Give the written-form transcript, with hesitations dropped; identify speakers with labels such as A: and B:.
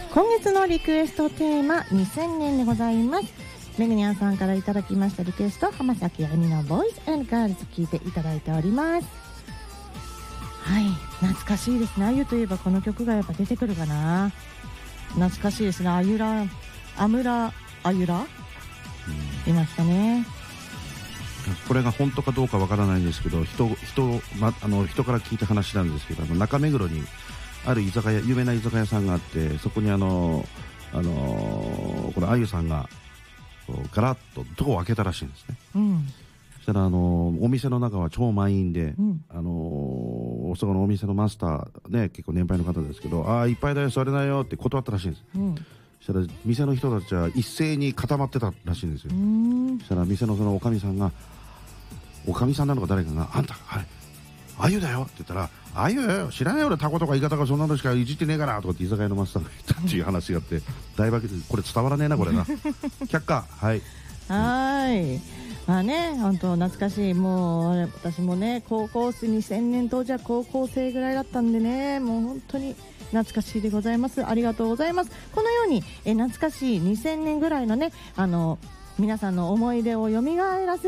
A: 今月のリクエストテーマ2000年でございます。めぐにゃんさんからいただきましたリクエスト、浜崎あゆみのボーイズ&ガールズ聴いていただいております。はい、懐かしいですね。あゆといえばこの曲がやっぱ出てくるかな。懐かしいですね。アムラあゆら、いましたね。
B: これが本当かどうかわからないんですけど、人から聞いた話なんですけど、中目黒にある有名な居酒屋さんがあって、そこにこれあゆさんがガラッとドアを開けたらしいんですね。そしたらお店の中は超満員で、そこのお店のマスターね、結構年配の方ですけど、いっぱいだよ座れないよって断ったらしいんです。そしたら店の人たちは一斉に固まってたらしいんですよ。そしたら店のそのおかみさんが、おかみさんなのか誰かが、あんたあれあゆだよって言ったら、あゆ知らないよ俺タコとかイカとかそんなのしかいじってねえからとかって居酒屋のマスターが言ったっていう話があって、大爆笑。これ伝わらねえなこれな。却下。はい
A: まあね、本当懐かしい。もう私もね、高校生2000年当時は高校生ぐらいだったんでね、もう本当に懐かしいでございます。ありがとうございます。このように懐かしい2000年ぐらいのね、皆さんの思い出を蘇らせ